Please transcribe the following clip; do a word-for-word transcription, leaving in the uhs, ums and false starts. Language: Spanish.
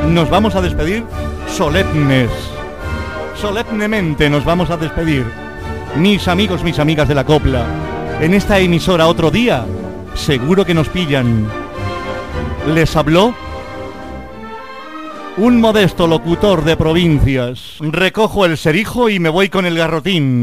nos vamos a despedir solemnes. Solemnemente nos vamos a despedir. Mis amigos, mis amigas de la copla, en esta emisora otro día, seguro que nos pillan. Les habló un modesto locutor de provincias. Recojo el serijo y me voy con el garrotín.